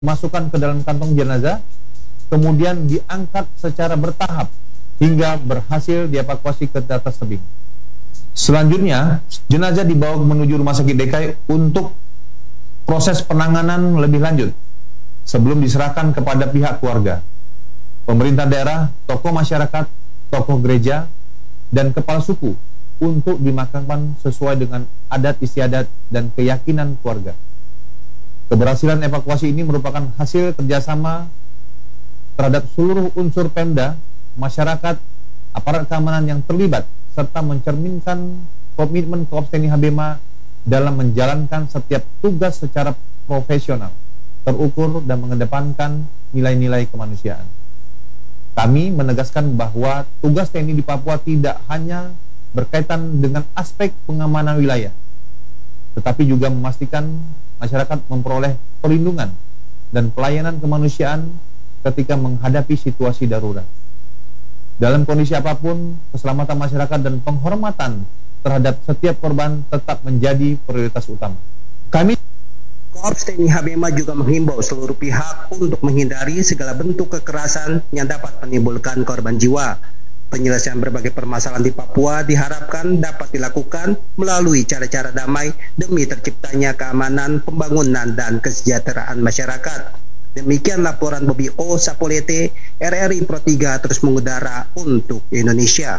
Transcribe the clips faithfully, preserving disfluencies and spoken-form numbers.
masukkan ke dalam kantong jenazah, kemudian diangkat secara bertahap hingga berhasil dievakuasi ke atas tebing. Selanjutnya, jenazah dibawa menuju Rumah Sakit D K I untuk proses penanganan lebih lanjut sebelum diserahkan kepada pihak keluarga, pemerintah daerah, tokoh masyarakat, tokoh gereja, dan kepala suku untuk dimakamkan sesuai dengan adat istiadat dan keyakinan keluarga. Keberhasilan evakuasi ini merupakan hasil kerjasama terhadap seluruh unsur Pemda, masyarakat, aparat keamanan yang terlibat, serta mencerminkan komitmen Korps T N I Habema dalam menjalankan setiap tugas secara profesional, terukur, dan mengedepankan nilai-nilai kemanusiaan. Kami menegaskan bahwa tugas T N I di Papua tidak hanya berkaitan dengan aspek pengamanan wilayah, tetapi juga memastikan masyarakat memperoleh perlindungan dan pelayanan kemanusiaan ketika menghadapi situasi darurat. Dalam kondisi apapun, keselamatan masyarakat dan penghormatan terhadap setiap korban tetap menjadi prioritas utama. Kami Korps T N I Habema juga menghimbau seluruh pihak untuk menghindari segala bentuk kekerasan yang dapat menimbulkan korban jiwa. Penyelesaian berbagai permasalahan di Papua diharapkan dapat dilakukan melalui cara-cara damai demi terciptanya keamanan, pembangunan, dan kesejahteraan masyarakat. Demikian laporan Bobby O. Sapolete, R R I Pro tiga terus mengudara untuk Indonesia.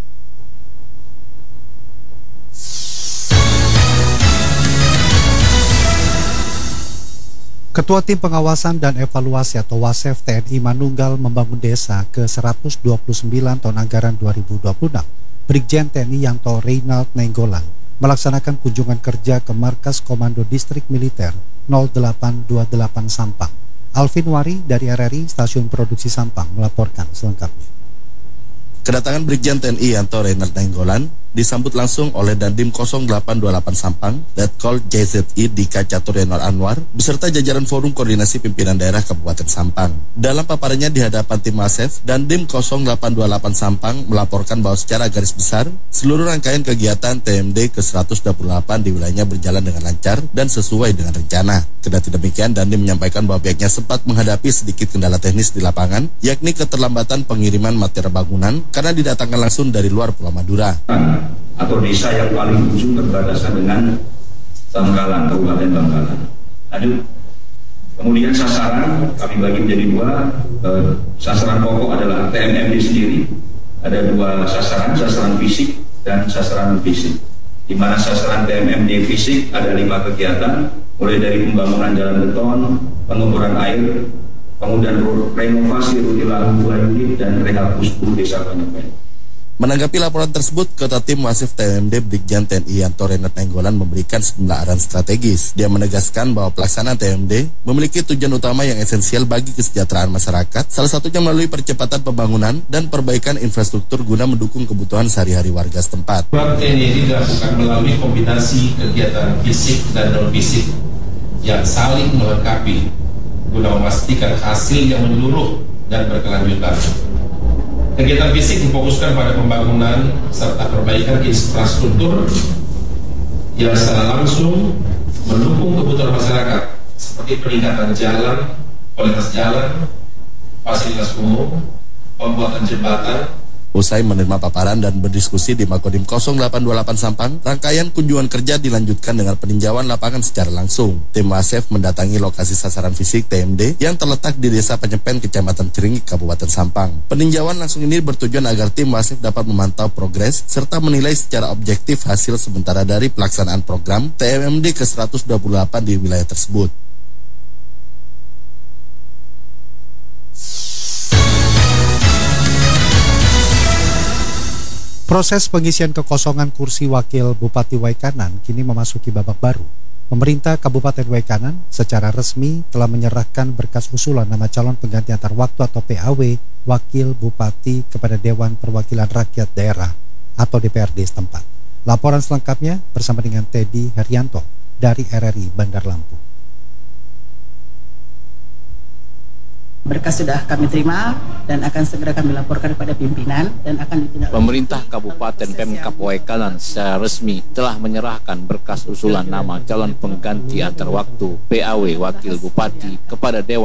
Ketua Tim Pengawasan dan Evaluasi atau WASEF T N I Manunggal membangun desa ke seratus dua puluh sembilan tahun anggaran dua ribu dua puluh enam, Brigjen T N I Yanto Reynald Nainggolan melaksanakan kunjungan kerja ke Markas Komando Distrik Militer nol delapan dua delapan Sampang. Alvin Wari dari R R I Stasiun Produksi Sampang melaporkan selengkapnya. Kedatangan Brigjen T N I Yanto Reynald Nainggolan disambut langsung oleh Dandim nol delapan dua delapan Sampang, Letkol J Z I Dika Caturyanor Anwar, beserta jajaran Forum Koordinasi Pimpinan Daerah Kabupaten Sampang. Dalam paparannya di hadapan tim WASEF, Dandim nol delapan dua delapan Sampang melaporkan bahwa secara garis besar, seluruh rangkaian kegiatan T M D ke seratus dua puluh delapan di wilayahnya berjalan dengan lancar dan sesuai dengan rencana. Kendati demikian, Dandim menyampaikan bahwa pihaknya sempat menghadapi sedikit kendala teknis di lapangan, yakni keterlambatan pengiriman material bangunan karena didatangkan langsung dari luar Pulau Madura. Atau desa yang paling ujung berbatasan dengan Bangkalan, Kabupaten Bangkalan. Lanjut. Kemudian sasaran kami bagi menjadi dua. Eh, sasaran pokok adalah T M M D sendiri. Ada dua sasaran, sasaran fisik dan sasaran fisik. Di mana sasaran T M M D fisik ada lima kegiatan, mulai dari pembangunan jalan beton, pengukuran air, kemudian renovasi rutilan dua unit dan rehab puskul desa Panyepen. Menanggapi laporan tersebut, Ketua Tim WASEF T M D Brigjen T N I Yanto Reynald Nainggolan memberikan sejumlah arahan strategis. Dia menegaskan bahwa pelaksanaan T M D memiliki tujuan utama yang esensial bagi kesejahteraan masyarakat, salah satunya melalui percepatan pembangunan dan perbaikan infrastruktur guna mendukung kebutuhan sehari-hari warga setempat. Program T N I dilakukan melalui kombinasi kegiatan fisik dan non-fisik yang saling melengkapi guna memastikan hasil yang menyeluruh dan berkelanjutan. Kegiatan fisik difokuskan pada pembangunan serta perbaikan infrastruktur yang secara langsung mendukung kebutuhan masyarakat seperti peningkatan jalan, kualitas jalan, fasilitas umum, pembuatan jembatan. Usai menerima paparan dan berdiskusi di Makodim nol delapan dua delapan Sampang, rangkaian kunjungan kerja dilanjutkan dengan peninjauan lapangan secara langsung. Tim WASEF mendatangi lokasi sasaran fisik T M D yang terletak di Desa Panyepen, Kecamatan Ciringik, Kabupaten Sampang. Peninjauan langsung ini bertujuan agar tim WASEF dapat memantau progres serta menilai secara objektif hasil sementara dari pelaksanaan program T M M D ke seratus dua puluh delapan di wilayah tersebut. Proses pengisian kekosongan kursi wakil Bupati Waikanan kini memasuki babak baru. Pemerintah Kabupaten Waikanan secara resmi telah menyerahkan berkas usulan nama calon pengganti antar waktu atau P A W Wakil Bupati kepada Dewan Perwakilan Rakyat Daerah atau D P R D setempat. Laporan selengkapnya bersama dengan Teddy Herianto dari R R I Bandar Lampung. Berkas sudah kami terima dan akan segera kami laporkan kepada pimpinan dan akan ditindaklanjuti. Pemerintah Kabupaten Pemkab Waikanan secara resmi telah menyerahkan berkas usulan nama calon pengganti antar waktu P A W Wakil Bupati kepada Dewan